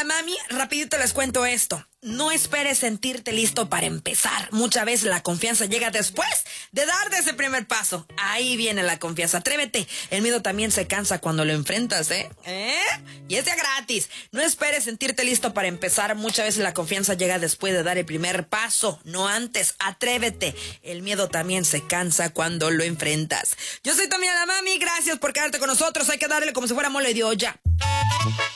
la mami, rapidito les cuento esto. No esperes sentirte listo para empezar. Muchas veces la confianza llega después de darte ese primer paso. Ahí viene la confianza. Atrévete. El miedo también se cansa cuando lo enfrentas, ¿eh? Y es de gratis. No esperes sentirte listo para empezar. Muchas veces la confianza llega después de dar el primer paso, no antes. Atrévete. El miedo también se cansa cuando lo enfrentas. Yo soy tu amiga la mami. Gracias por quedarte con nosotros. Hay que darle como si fuera mole de olla.